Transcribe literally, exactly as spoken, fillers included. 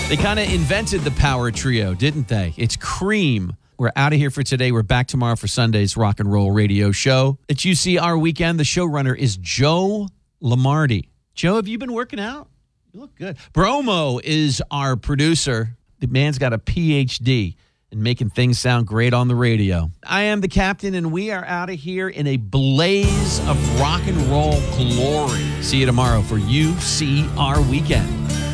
They kind of invented the power trio, didn't they? It's Cream. We're out of here for today. We're back tomorrow for Sunday's rock and roll radio show. It's U C R Weekend. The showrunner is Joe Lamardi. Joe, have you been working out? You look good. Bromo is our producer. The man's got a P H D in making things sound great on the radio. I am the captain, and we are out of here in a blaze of rock and roll glory. See you tomorrow for U C R Weekend.